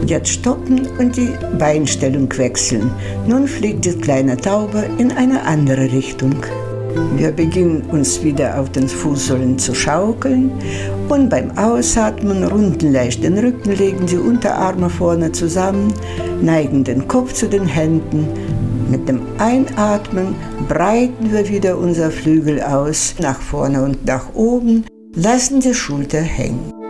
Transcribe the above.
Jetzt stoppen und die Beinstellung wechseln. Nun fliegt die kleine Taube in eine andere Richtung. Wir beginnen uns wieder auf den Fußsohlen zu schaukeln und beim Ausatmen runden leicht den Rücken, legen die Unterarme vorne zusammen, neigen den Kopf zu den Händen. Mit dem Einatmen breiten wir wieder unser Flügel aus, nach vorne und nach oben, lassen die Schulter hängen.